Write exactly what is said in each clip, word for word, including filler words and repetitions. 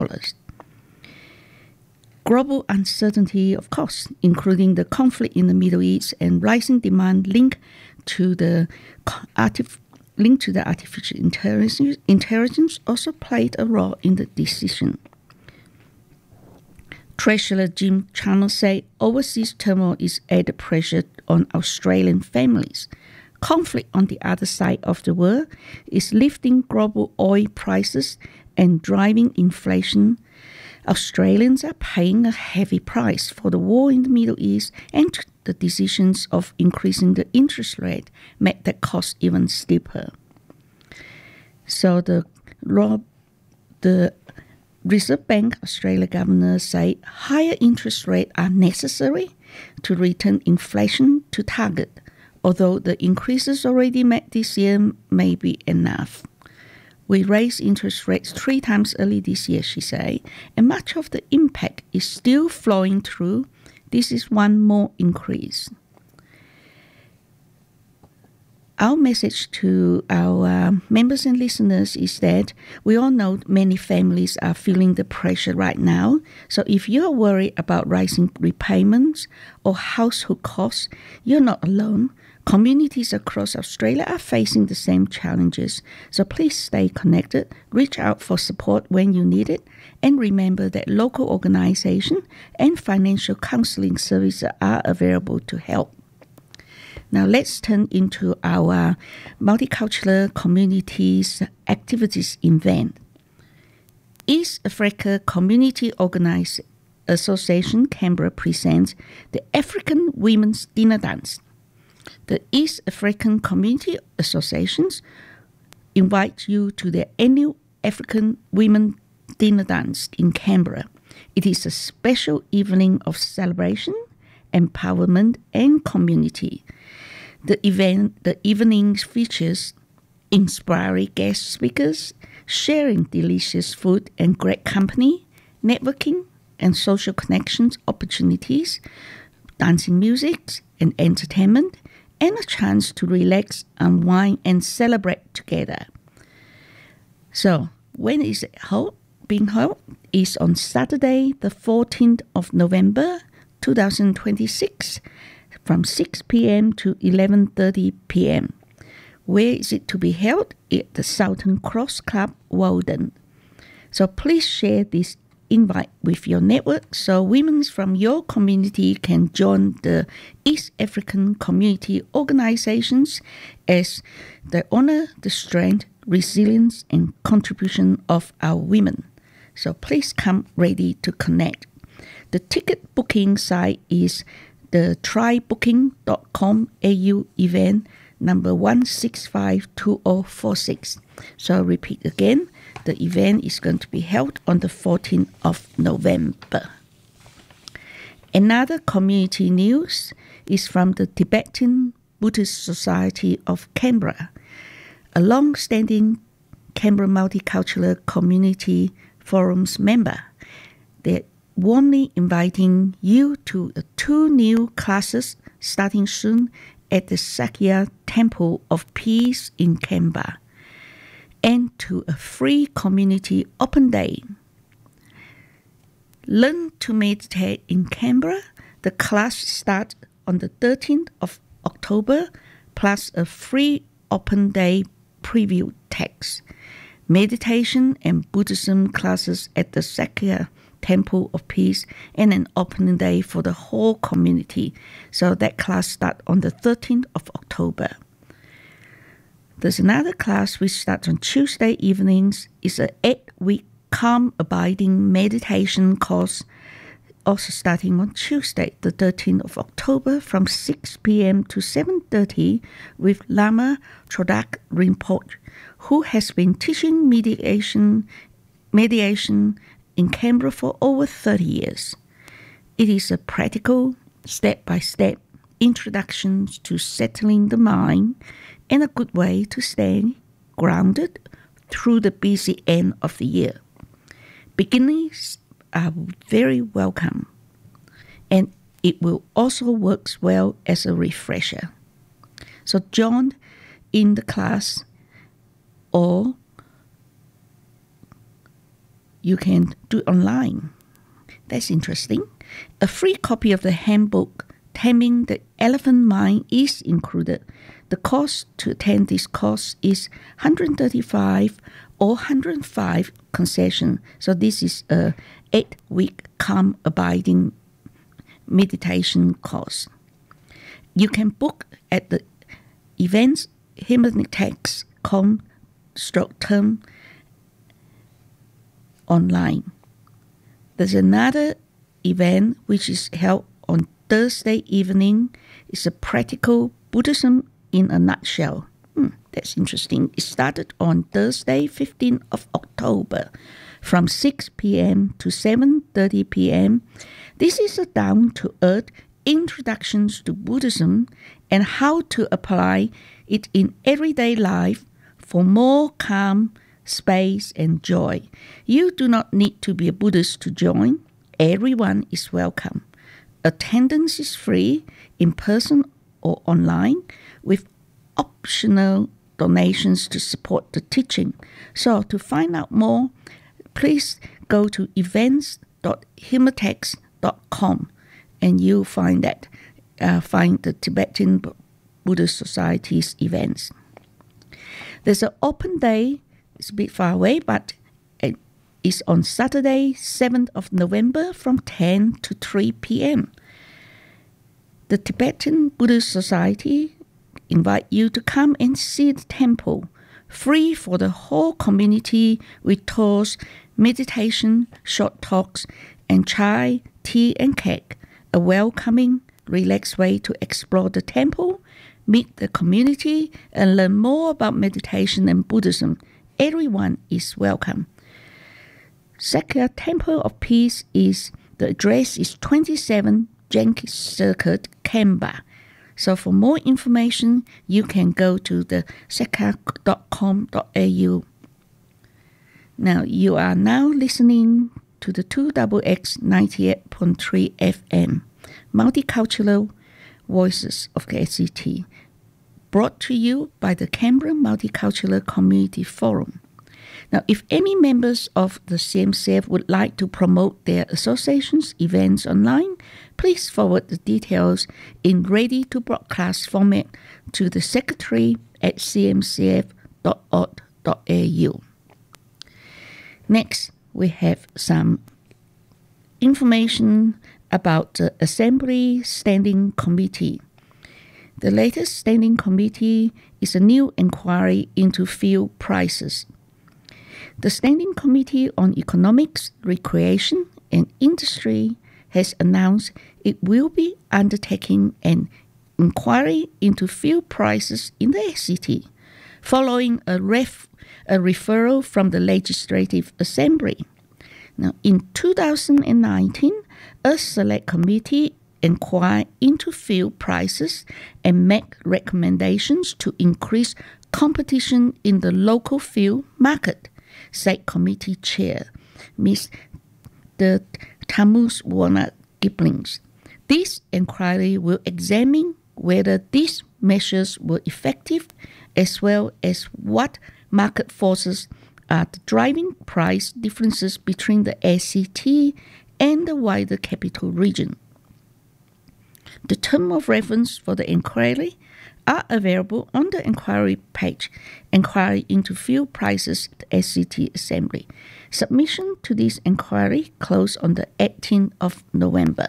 dollars. Global uncertainty, of course, including the conflict in the Middle East and rising demand linked to the artif- linked to the artificial intelligence, intelligence also played a role in the decision. Treasurer Jim Chalmers said overseas turmoil is added pressure on Australian families. Conflict on the other side of the world is lifting global oil prices and driving inflation. Australians are paying a heavy price for the war in the Middle East, and the decisions of increasing the interest rate make that cost even steeper. So the the Reserve Bank Australia governor said higher interest rates are necessary to return inflation to target, although the increases already made this year may be enough. We raised interest rates three times early this year, she said, and much of the impact is still flowing through. This is one more increase. Our message to our uh, members and listeners is that we all know many families are feeling the pressure right now. So if you're worried about rising repayments or household costs, you're not alone. Communities across Australia are facing the same challenges. So please stay connected, reach out for support when you need it, and remember that local organizations and financial counseling services are available to help. Now let's turn into our multicultural communities activities event. East Africa Community Organised Association Canberra presents the African Women's Dinner Dance. The East African Community Associations invite you to the annual African Women Dinner Dance in Canberra. It is a special evening of celebration, empowerment, and community. The event, the evening features inspiring guest speakers, sharing delicious food and great company, networking and social connections opportunities, dancing music and entertainment, and a chance to relax, unwind, and celebrate together. So, when is it held, being held? It's on Saturday, the fourteenth of November, two thousand twenty-six, from six p.m. to eleven thirty p.m. Where is it to be held? At the Southern Cross Club, Walden. So please share this invite with your network so women from your community can join the East African community organizations as they honor the strength, resilience, and contribution of our women. So please come ready to connect. The ticket booking site is the try booking dot com A U event number one six five two zero four six. So I'll repeat again, the event is going to be held on the fourteenth of November. Another community news is from the Tibetan Buddhist Society of Canberra, a long-standing Canberra Multicultural Community Forum's member. They're warmly inviting you to uh, two new classes starting soon at the Sakya Temple of Peace in Canberra, and to a free community open day. Learn to meditate in Canberra. The class starts on the thirteenth of October, plus a free open day preview text. Meditation and Buddhism classes at the Sakya Temple of Peace, and an opening day for the whole community. So that class starts on the thirteenth of October. There's another class which starts on Tuesday evenings. It's an eight-week calm abiding meditation course, also starting on Tuesday, the thirteenth of October, from six p.m. to seven thirty with Lama Chodak Rinpoche, who has been teaching mediation, mediation in Canberra for over thirty years. It is a practical, step-by-step introduction to settling the mind and a good way to stay grounded through the busy end of the year. Beginners are very welcome, and it will also work well as a refresher. So join in the class or you can do it online. That's interesting. A free copy of the handbook Taming the Elephant Mind is included. The cost to attend this course is one hundred thirty-five dollars or one hundred five dollars concession. So this is a eight-week calm abiding meditation course. You can book at the events hypnotex dot com stroke term online. There's another event which is held on Thursday evening. It's a practical Buddhism in a nutshell. Hmm, that's interesting. It started on Thursday, fifteenth of October from six p.m. to seven thirty p.m. This is a down-to-earth introduction to Buddhism and how to apply it in everyday life for more calm, space, and joy. You do not need to be a Buddhist to join. Everyone is welcome. Attendance is free, in person or online, with optional donations to support the teaching. So to find out more, please go to events dot hypnotex dot com and you'll find that, uh, find the Tibetan Buddhist Society's events. There's an open day. It's a bit far away, but it's on Saturday, seventh of November from ten to three p.m. The Tibetan Buddhist Society invite you to come and see the temple, free for the whole community, with tours, meditation, short talks, and chai, tea, and cake. A welcoming, relaxed way to explore the temple, meet the community, and learn more about meditation and Buddhism. Everyone is welcome. Sakya Temple of Peace is, the address is twenty-seven Jenkins Circuit, Canberra. So for more information, you can go to the sakya dot com dot a u. Now, you are now listening to the two X X ninety-eight point three F M, Multicultural Voices of the S C T, brought to you by the Canberra Multicultural Community Forum. Now, if any members of the C M C F would like to promote their association's events online, please forward the details in ready-to-broadcast format to the secretary at c m c f dot org dot a u. Next, we have some information about the Assembly Standing Committee. The latest Standing Committee is a new inquiry into fuel prices. The Standing Committee on Economics, Recreation and Industry has announced it will be undertaking an inquiry into fuel prices in the S C T, following a, ref, a referral from the Legislative Assembly. Now, in two thousand nineteen, a select committee inquired into fuel prices and make recommendations to increase competition in the local fuel market, said Committee Chair, Miz The Tamus Warner Giblings. This inquiry will examine whether these measures were effective, as well as what market forces are driving price differences between the S C T and the wider capital region. The term of reference for the inquiry are available on the inquiry page, Inquiry into Fuel Prices at the S C T Assembly. Submission to this inquiry closed on the eighteenth of November.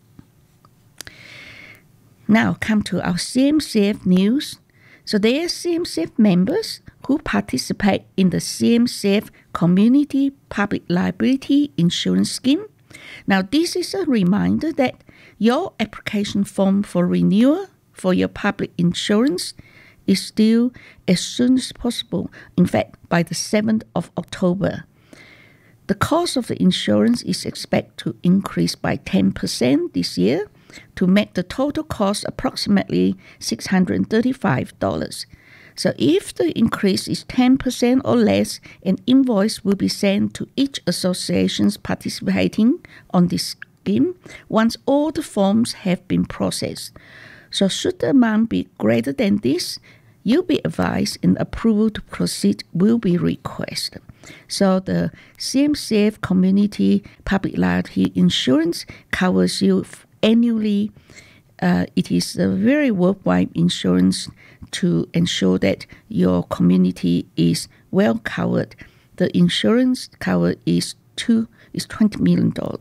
Now come to our C M C F news. So there are C M C F members who participate in the C M C F Community Public Liability Insurance Scheme. Now this is a reminder that your application form for renewal for your public insurance is due as soon as possible, in fact, by the seventh of October. The cost of the insurance is expected to increase by ten percent this year to make the total cost approximately six hundred thirty-five dollars. So if the increase is ten percent or less, an invoice will be sent to each association participating on this scheme once all the forms have been processed. So should the amount be greater than this, you'll be advised and approval to proceed will be requested. So the C M C F Community Public Liability Insurance covers you annually. Uh, it is a very worthwhile insurance to ensure that your community is well covered. The insurance cover is two is twenty million dollars.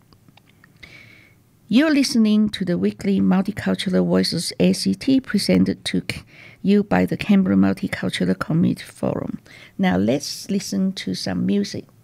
You're listening to the weekly Multicultural Voices A C T presented to you by the Canberra Multicultural Community Forum. Now let's listen to some music.